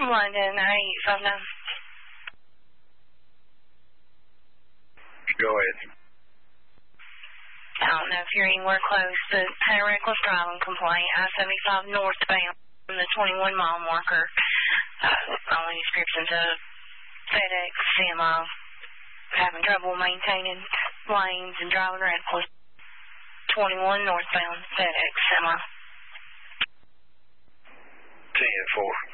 London 9859. Go ahead. I don't know if you're anywhere close, but had a reckless driving complaint, I-75 northbound from the 21-mile marker. Only descriptions of FedEx semi having trouble maintaining lanes and driving reckless. 21 northbound FedEx semi. 10-4.